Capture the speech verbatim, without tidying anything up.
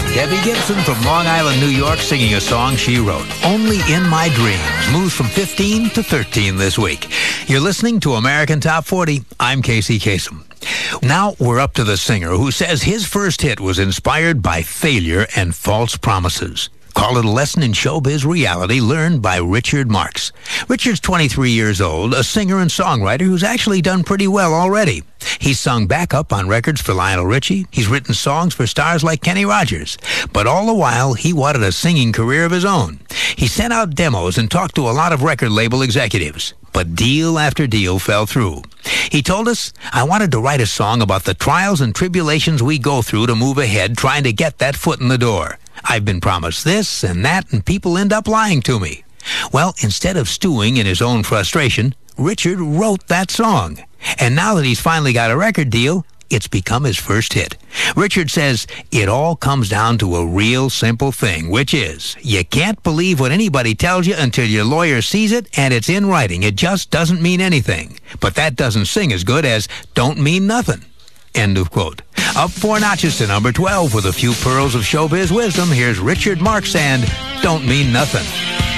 Debbie Gibson from Long Island, New York, singing a song she wrote, Only in My Dreams, moves from fifteen to thirteen this week. You're listening to American Top forty. I'm Casey Kasem. Now we're up to the singer who says his first hit was inspired by failure and false promises. Call it a lesson in showbiz reality learned by Richard Marx. Richard's twenty-three years old, a singer and songwriter who's actually done pretty well already. He's sung backup on records for Lionel Richie. He's written songs for stars like Kenny Rogers. But all the while, he wanted a singing career of his own. He sent out demos and talked to a lot of record label executives. But deal after deal fell through. He told us, I wanted to write a song about the trials and tribulations we go through to move ahead, trying to get that foot in the door. I've been promised this and that, and people end up lying to me. Well, instead of stewing in his own frustration, Richard wrote that song. And now that he's finally got a record deal, it's become his first hit. Richard says, it all comes down to a real simple thing, which is, you can't believe what anybody tells you until your lawyer sees it and it's in writing. It just doesn't mean anything. But that doesn't sing as good as don't mean nothing. End of quote. Up four notches to number twelve with a few pearls of showbiz wisdom. Here's Richard Marx and Don't Mean Nothing.